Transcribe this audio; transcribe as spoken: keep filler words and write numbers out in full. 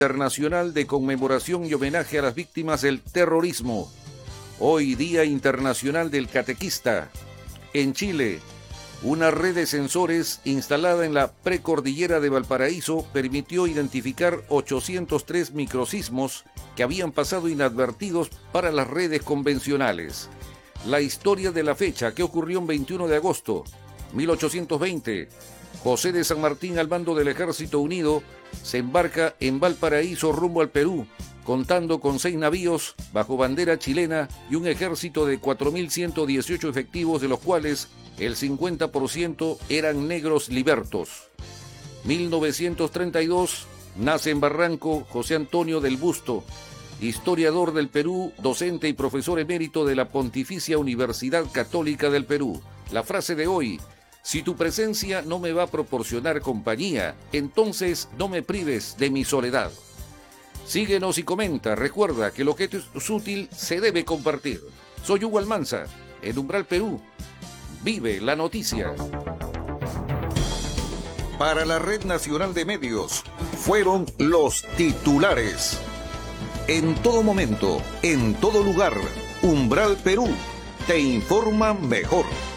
Internacional de conmemoración y homenaje a las víctimas del terrorismo. Hoy Día Internacional del Catequista. En Chile, una red de sensores instalada en la precordillera de Valparaíso permitió identificar ochocientos tres microsismos que habían pasado inadvertidos para las redes convencionales. La historia de la fecha, que ocurrió el veintiuno de agosto de mil ochocientos veinte. José de San Martín, al mando del Ejército Unido, se embarca en Valparaíso rumbo al Perú, contando con seis navíos bajo bandera chilena y un ejército de cuatro mil ciento dieciocho efectivos, de los cuales el cincuenta por ciento eran negros libertos. mil novecientos treinta y dos, nace en Barranco José Antonio del Busto, historiador del Perú, docente y profesor emérito de la Pontificia Universidad Católica del Perú. La frase de hoy: si tu presencia no me va a proporcionar compañía, entonces no me prives de mi soledad. Síguenos y comenta. Recuerda que lo que es útil se debe compartir. Soy Hugo Almanza, en Umbral Perú. Vive la noticia. Para la Red Nacional de Medios, fueron los titulares. En todo momento, en todo lugar, Umbral Perú te informa mejor.